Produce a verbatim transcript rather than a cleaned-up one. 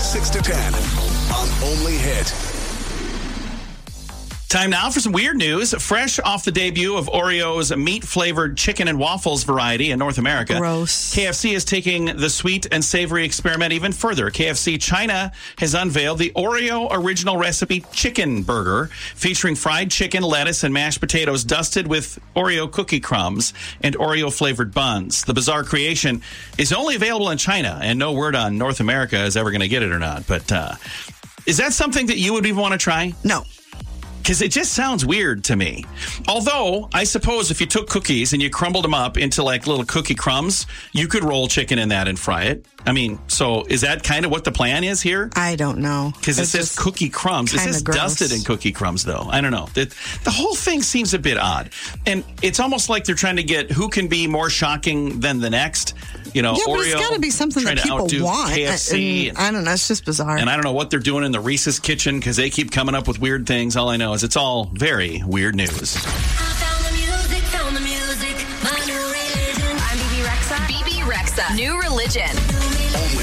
six to ten on Only Hit. Time now for some weird news. Fresh off the debut of Oreo's meat-flavored chicken and waffles variety in North America. Gross. K F C is taking the sweet and savory experiment even further. K F C China has unveiled the Oreo Original Recipe Chicken Burger, featuring fried chicken, lettuce, and mashed potatoes dusted with Oreo cookie crumbs and Oreo-flavored buns. The bizarre creation is only available in China, and no word on North America is ever going to get it or not. But uh, is that something that you would even want to try? No. Because it just sounds weird to me. Although, I suppose if you took cookies and you crumbled them up into like little cookie crumbs, you could roll chicken in that and fry it. I mean, so is that kind of what the plan is here? I don't know. Because it says cookie crumbs. It says dusted in cookie crumbs, though. I don't know. The, the whole thing seems a bit odd. And it's almost like they're trying to get who can be more shocking than the next. You know, yeah, Oreo, but it's got to be something that people want. K F C. And, I don't know. It's just bizarre. And I don't know what they're doing in the Reese's kitchen because they keep coming up with weird things. All I know is it's all very weird news. I found the music, found the music, my new religion. I'm B B Rexa. B B Rexa. New religion.